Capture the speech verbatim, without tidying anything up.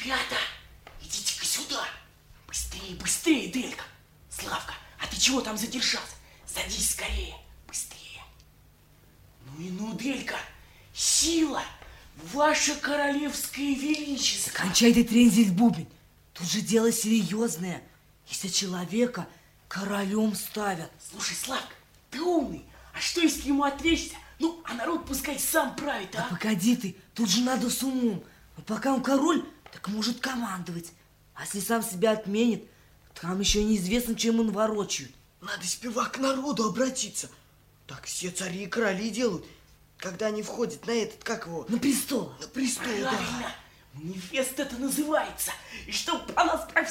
Ребята, идите-ка сюда. Быстрее, быстрее, Делька. Славка, а ты чего там задержался? Садись скорее, быстрее. Ну и ну, Делька, сила, ваше королевское величество. Кончай ты трензить бубен. Тут же дело серьезное. Если человека королем ставят. Слушай, Славка, ты умный. А что, если ему отречься? Ну, а народ пускай сам правит, а? Да погоди ты, тут же надо с умом. Но пока он король, так может командовать. А если сам себя отменит, там еще неизвестно, чем он ворочают. Надо сперва к народу обратиться. Так все цари и короли делают, когда они входят на этот, как его? На престол. На престол, Правильно. да. Манифест это называется. И чтоб про нас, про